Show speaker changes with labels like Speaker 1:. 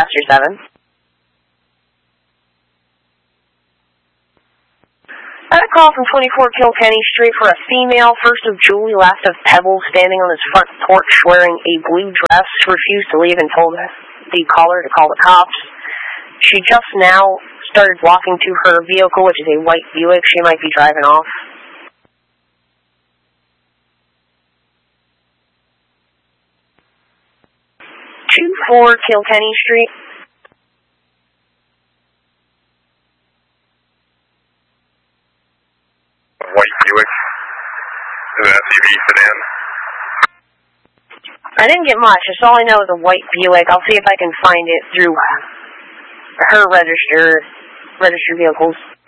Speaker 1: Passenger 7. I had a call from 24 Kilkenny Street for a female, 1st of Julie, last of Pebbles, standing on his front porch wearing a blue dress, refused to leave and told the caller to call the cops. She just now started walking to her vehicle, which is a white Buick. She might be driving off. Four Kilkenny Street.
Speaker 2: White Buick. Is it an SUV sedan?
Speaker 1: I didn't get much. That's all I know is a white Buick. I'll see if I can find it through her registered vehicles.